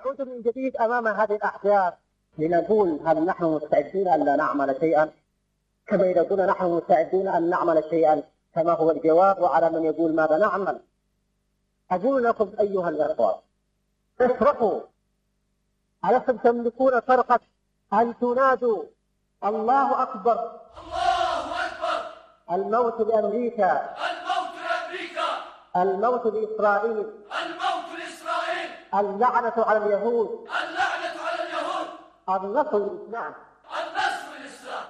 نعود من جديد أمام هذه الأحداث لنقول هل نحن مستعدون أن لا نعمل شيئا؟ كما إذا كنا نحن مستعدون أن نعمل شيئا كما هو الجواب، وعلى من يقول ماذا نعمل. أقول لكم أيها الأخوة، افرحوا، ألستم تملكون فرقة أن تنادوا الله أكبر، الله أكبر، الموت لأمريكا، الموت لأمريكا، الموت لإسرائيل، الموت لإسرائيل، اللعنة على اليهود، اللعنة على اليهود، النصر للإسلام، النصر للإسلام.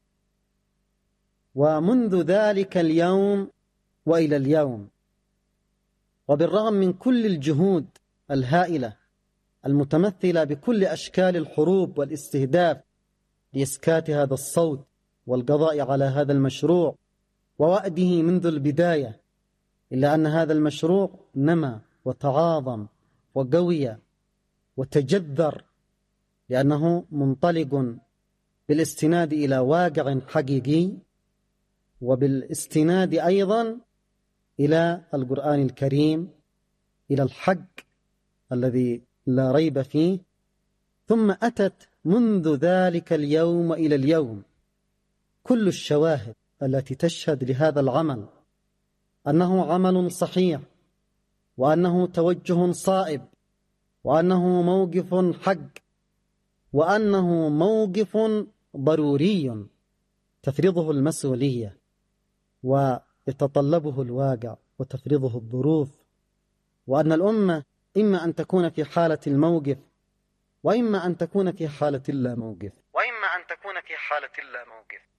ومنذ ذلك اليوم وإلى اليوم، وبالرغم من كل الجهود الهائلة المتمثلة بكل أشكال الحروب والاستهداف لإسكات هذا الصوت والقضاء على هذا المشروع ووأده منذ البداية، إلا أن هذا المشروع نمى وتعاظم وقوي وتجذر، لأنه منطلق بالاستناد إلى واقع حقيقي، وبالاستناد أيضا إلى القرآن الكريم، إلى الحق الذي لا ريب فيه. ثم أتت منذ ذلك اليوم إلى اليوم كل الشواهد التي تشهد لهذا العمل أنه عمل صحيح، وأنه توجه صائب، وأنه موقف حق، وأنه موقف ضروري تفرضه المسؤولية ويتطلبه الواقع وتفرضه الظروف، وأن الأمة إما أن تكون في حالة الموقف، وإما أن تكون في حالة اللا موقف،